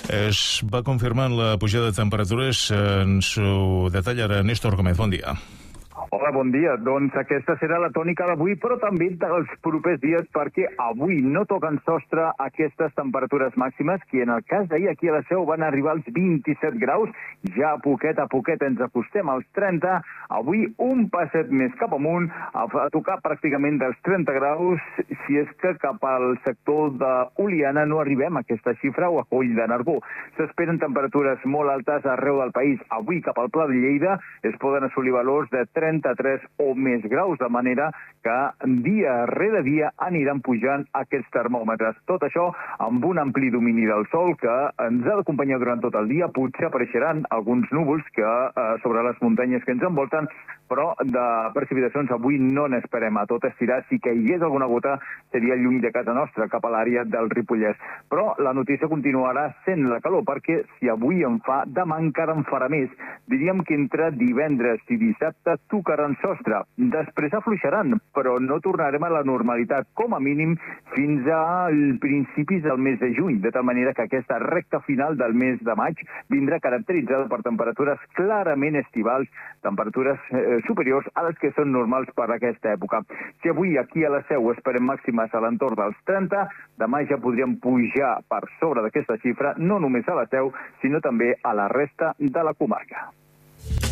Es va confirmant la pujada de temperatures. Ens ho detalla ara Néstor Gómez. Bon dia. Hola, bon dia. Doncs aquesta serà la tònica d'avui, però també dels propers dies, perquè avui no toquen sostre aquestes temperatures màximes, que en el cas d'ahir aquí a la Seu van arribar als 27 graus. Ja a poquet ens acostem als 30. Avui un passet més cap amunt, a tocar pràcticament dels 30 graus, si és que cap al sector d'Oliana no arribem a aquesta xifra, o a Coll de Nargó. S'esperen temperatures molt altes arreu del país. Avui cap al Pla de Lleida es poden assolir valors de 33 o més graus, de manera que dia rere dia aniran pujant aquests termòmetres. Tot això amb un ampli domini del sol que ens ha d'acompanyar durant tot el dia. Potser apareixeran alguns núvols sobre les muntanyes que ens envolten, però de precipitacions avui no n'esperem. A tot estirar, si caigués alguna gota, seria lluny de casa nostra, cap a l'àrea del Ripollès. Però la notícia continuarà sent la calor, perquè si avui en fa, demà encara en farà més. Diríem que entre divendres i dissabte tocaran sostre. Després afluixaran, però no tornarem a la normalitat, com a mínim fins als principis del mes de juny, de tal manera que aquesta recta final del mes de maig vindrà caracteritzada per temperatures clarament estivals, temperatures superiors a les que són normals per aquesta època. Si avui aquí a la Seu esperem màximes a l'entorn dels 30, demà ja podríem pujar per sobre d'aquesta xifra, no només a la Seu, sinó també a la resta de la comarca.